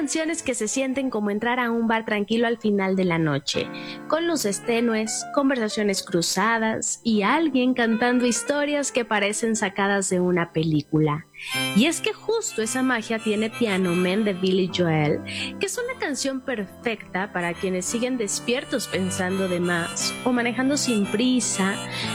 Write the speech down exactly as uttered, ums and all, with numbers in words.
canciones que se sienten como entrar a un bar tranquilo al final de la noche, con luces tenues, conversaciones cruzadas y alguien cantando historias que parecen sacadas de una película. Y es que justo esa magia tiene Piano Man de Billy Joel, que es una canción perfecta para quienes siguen despiertos pensando de más o manejando sin prisa,